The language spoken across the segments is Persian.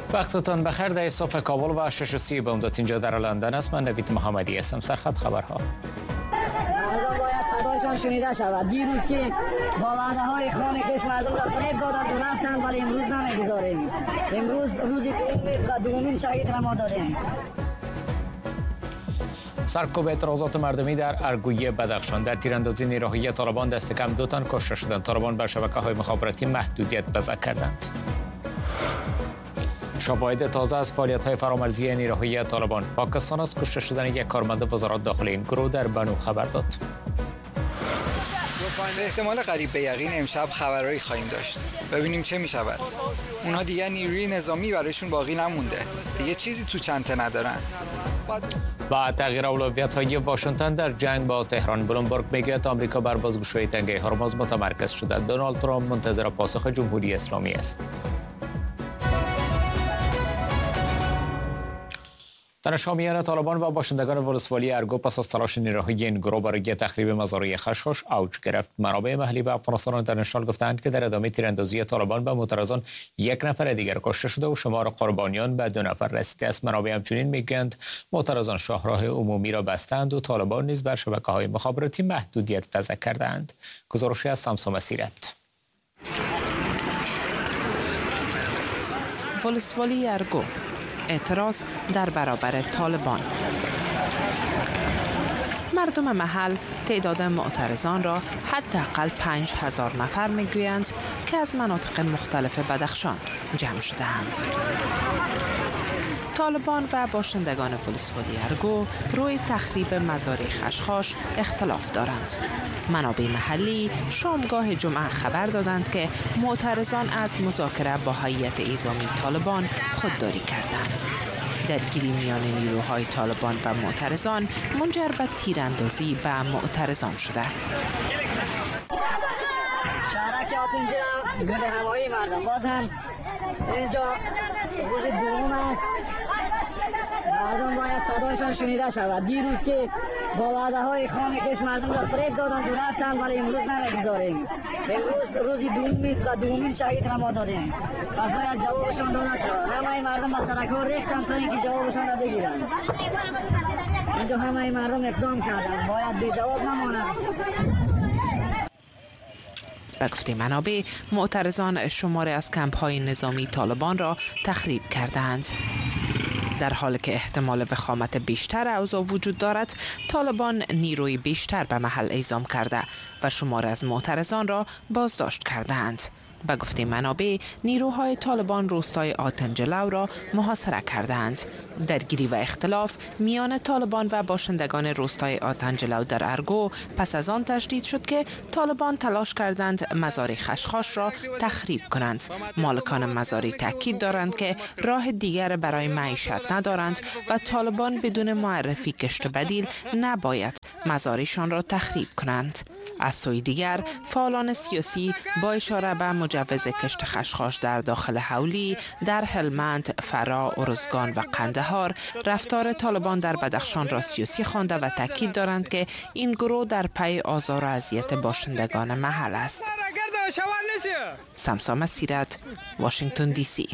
وقتتان بخیر. در صبح کابل و 6:30 به امداد اینجا در لندن است. من نوید محمدی هستم. سرخط خبرها. مردم باید صدایشان شنیده شود. دیروز که با وعده‌های خام کش مردم را فریب دادند و رفتند، ولی امروز نمیگذاریم. امروز روزی دوم نیست و دومین شهید را ما دادیم. سرکوب اعتراضات مردمی در ارگوی بدخشان. در تیراندازی نیروهای طالبان دست کم 2 تن کشته شدند. طالبان بر شبکه‌های مخابراتی محدودیت وضع کردند. شواهد تازه از فعالیت‌های فرامرزی نیروهای طالبان. پاکستان از کشته شدن یک کارمند وزارت داخلی این گروه در بنو خبر داد. به احتمال قریب به یقین امشب خبرایی خواهیم داشت. ببینیم چه می شود. اونها دیگه نیروی نظامی برایشون باقی نمونده. دیگه چیزی تو چنته ندارن. با تغییر اولویت‌های واشنگتن در جنگ با تهران، بلومبرگ میگوید آمریکا بر بازگشایی تنگه هرمز متمرکز شده. دونالد ترامپ منتظر پاسخ جمهوری اسلامی است. تنش‌آمیان طالبان و باشندگان ولسوالی ارگو پس از تلاش نیروهای این گروه برای تخریب مزارع خشخاش اوج گرفت. منابع محلی به افغانستان اینترنشنال گفتند که در ادامه تیراندازی طالبان به معترضان 1 نفر دیگر کشته شده و شمار قربانیان به 2 نفر رسیده است. منابع همچنین میگویند معترضان شاهراه عمومی را بستند و طالبان نیز بر شبکه‌های مخابراتی محدودیت وضع کردند. گزارشی از سمسام سیرت. ولسوالی ارگو، اعتراض در برابر طالبان. مردم محل تعداد معترضان را حداقل 5000 نفر میگویند که از مناطق مختلف بدخشان جمع شده‌اند. طالبان و باشندگان ولسوالی ارگو روی تخریب مزارع خشخاش اختلاف دارند. منابع محلی شامگاه جمعه خبر دادند که معترضان از مذاکره با هیئت اعزامی طالبان خودداری کردند. درگیری میان نیروهای طالبان و معترضان منجر به تیراندازی به معترضان شده. شهرک آتنجا گل هوایی مردم باز هم اینجا روز دوم است. مردم باید صدایشان شنیده شود. دیروز که با وعده‌های خام کش مردم را فریب دادند و رفتند، ولی امروز نمیگذاریم. امروز روزی دوم نیست و دومین شهید را ما دادیم. پس باید جوابشان داده شود. همه مردم به سرک‌ها ریختند تا اینکه جوابشان را بگیرند. اینجا همه مردم اقدام کردند. باید بی جواب نمانند. به گفته منابع، معترضان شماری از کمپ‌های نظامی طالبان را تخریب کردند. در حالی که احتمال وخامت بیشتر اوضاع وجود دارد، طالبان نیروی بیشتر به محل اعزام کرده و شماری از معترضان را بازداشت کردند. به گفته منابع، نیروهای طالبان روستای آتنجلو را محاصره کردند. درگیری و اختلاف میان طالبان و باشندگان روستای آتنجلو در ارگو پس از آن تشدید شد که طالبان تلاش کردند مزارع خشخاش را تخریب کنند. مالکان مزارع تاکید دارند که راه دیگر برای معیشت ندارند و طالبان بدون معرفی کشت بدیل نباید مزارعشان را تخریب کنند. از سوی دیگر، فعالان سیاسی با اشاره به مجوز کشت خشخاش در داخل حولی، در هلمند، فرا، ارزگان و قندهار رفتار طالبان در بدخشان را سیاسی خوانده و تاکید دارند که این گروه در پی آزار و اذیت باشندگان محل است. سمسام سیرت، واشنگتن دی سی.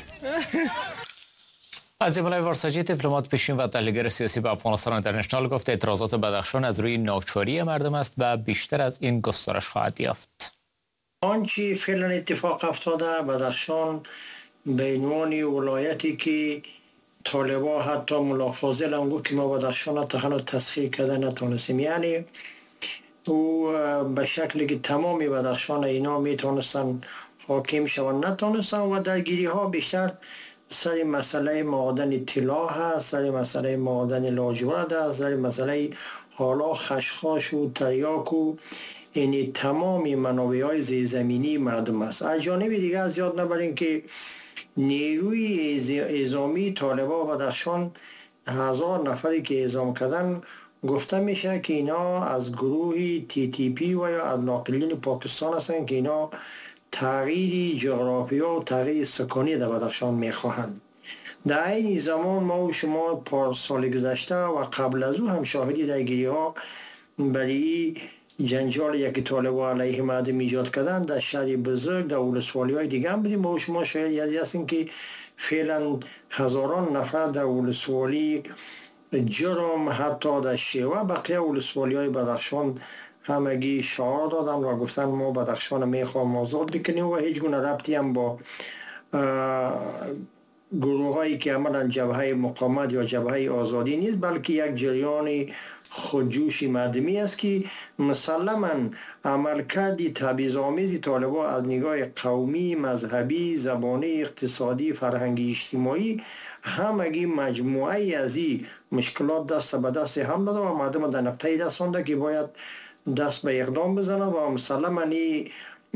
عظیم الله وارساجی، دیپلمات پیشین و تحلیلگر سیاسی به افغانستان اینترنشنال گفت اعتراضات بدخشان از روی ناچاری مردم است و بیشتر از این گسترش خواهد یافت. آنچه فعلا اتفاق افتاده بدخشان به عنوان ولایتی که طالبا حتی ملا فاضل هم گفت که ما بدخشان هنوز تسخیر کرده نتونستیم، یعنی او به شکلی که تمام بدخشان اینا میتونستن حاکم شوند نتونستن و درگیری ها بیشتر سر مسئله معادن طلا هست، سر مسئله معادن لاجورد هست، سر مسئله حالا خشخاش و تریاک و این تمامی منابع های زیرزمینی مردم است. از جانب دیگه از یاد نبرین که نیروی اعزامی طالبا و بدخشان 1000 نفری که اعزام کردن گفته میشه که اینا از گروه TTP و یا از ناقلین پاکستان هستند که اینا تغییر جغرافیا و تغییر سکانی در بدخشان میخواهند. در این زمان ما و شما پار سال گذشته و قبل از او هم شاهدی درگیری ها برای جنجال یکی طالبان علیه مردم ایجاد کردن در شهر بزرگ در ولسوالی های دیگه هم بودیم. ما و شما شاید یادی هستیم که فعلا هزاران نفر در ولسوالی جرم، حتی در شیوه بقیه ولسوالی های بدخشان همگی شعار دادن و گفتن ما بدخشان میخوام آزاد بکنیم و هیچ گونه ربطی هم با گروه هایی که عملا جبهه مقاومت یا جبهه آزادی نیست، بلکه یک جریان خودجوش مردمی است که مسلما عملکرد تبعیض‌آمیز طالبان از نگاه قومی، مذهبی، زبانی، اقتصادی، فرهنگی، اجتماعی همگی مجموعه از این مشکلات دست به دست هم داده و مردم در نقطه‌ای رسانده که باید دست به اقدام بزنند و مسلما این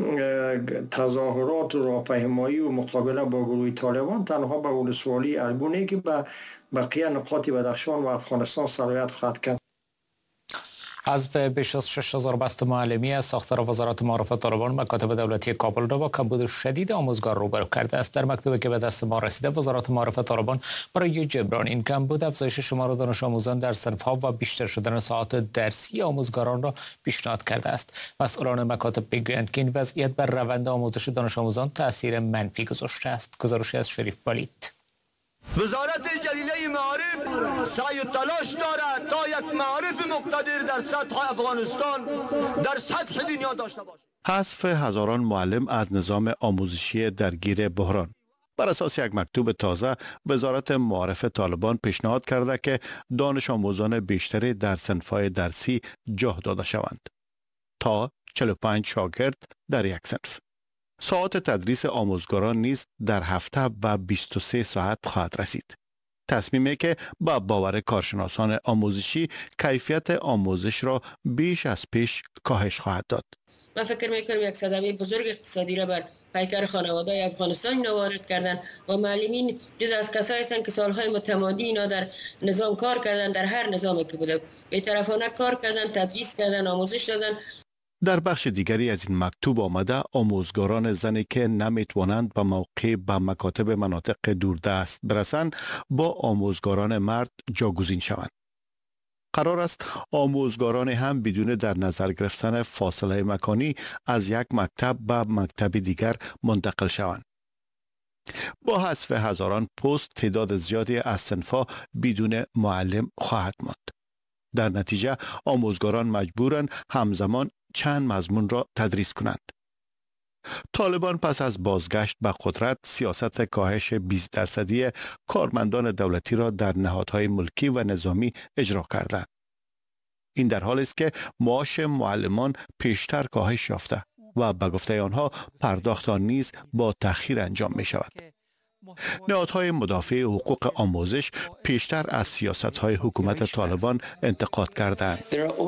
تظاهرات و راهپیمایی و مقابله با گروه طالبان تنها به ولسوالی ارگونه که به بقیه نقاط بدخشان و افغانستان سرایت خواهد کرد. حذف بیش از 6000 بست معلمی از ساختار وزارت معارف طالبان مکاتب دولتی کابل را با کمبود شدید آموزگار روبرو کرده است. در مکتوبی که به دست ما رسیده، وزارت معارف طالبان برای جبران این کمبود افزایش شمار دانش آموزان در صنف‌ها و بیشتر شدن ساعات درسی آموزگاران را پیشنهاد کرده است. مسئولان مکاتب میگویند که این وضعیت بر روند آموزش دانش آموزان تاثیر منفی گذاشته است. گزارشی از شریف ولید. وزارت جلیله معارف سعی و تلاش دارد تا یک معارف مقتدر در سطح افغانستان در سطح دنیا داشته باشد. حذف هزاران معلم از نظام آموزشی درگیر بحران. بر اساس یک مکتوب تازه، وزارت معارف طالبان پیشنهاد کرده که دانش آموزان بیشتری در صنف‌های درسی جا داده شوند تا 45 شاگرد در یک صنف. ساعات تدریس آموزگاران نیز در هفته به 23 ساعت خواهد رسید. تصمیمی که با باور کارشناسان آموزشی کیفیت آموزش را بیش از پیش کاهش خواهد داد. من فکر میکنم یک صدمه بزرگ اقتصادی را بر پیکر خانواده‌های افغانستان اینا وارد کردن و معلمین جز از کسایی هستند که سالهای متمادی اینا در نظام کار کردن، در هر نظامی که بوده بی‌طرفانه کار کردن، تدریس کردن، آموزش دادن. در بخش دیگری از این مکتوب آمده آموزگاران زنی که نمیتوانند به موقع به مکاتب مناطق دوردست برسند با آموزگاران مرد جاگزین شوند. قرار است آموزگاران هم بدون در نظر گرفتن فاصله مکانی از یک مکتب به مکتب دیگر منتقل شوند. با حذف هزاران پست تعداد زیادی از صنف‌ها بدون معلم خواهد ماند. در نتیجه آموزگاران مجبورند همزمان چند مضمون را تدریس کنند. طالبان پس از بازگشت به قدرت سیاست کاهش 20% کارمندان دولتی را در نهادهای ملکی و نظامی اجرا کردند. این در حالی است که معاش معلمان پیشتر کاهش یافته و به گفته آنها پرداخت آن نیز با تأخیر انجام می شود. نهادهای مدافع حقوق آموزش پیشتر از سیاست‌های حکومت طالبان انتقاد کردند.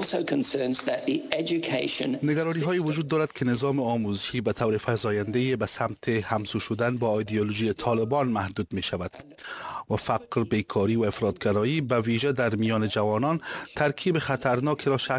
نگرانی‌های وجود دارد که نظام آموزشی به طور فزاینده به سمت همسو شدن با ایدئولوژی طالبان محدود می شود و فقر، بیکاری و افراطگرایی به ویژه در میان جوانان ترکیب خطرناکی را شکل